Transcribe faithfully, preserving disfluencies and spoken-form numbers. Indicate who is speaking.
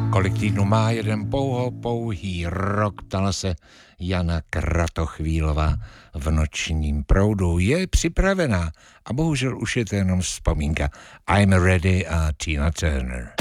Speaker 1: Kolik týdnů má jeden pouho, pouhý rok, ptala se Jana Kratochvílová v Nočním proudu. Je připravená a bohužel už je to jenom vzpomínka. I'm ready a Tina Turner.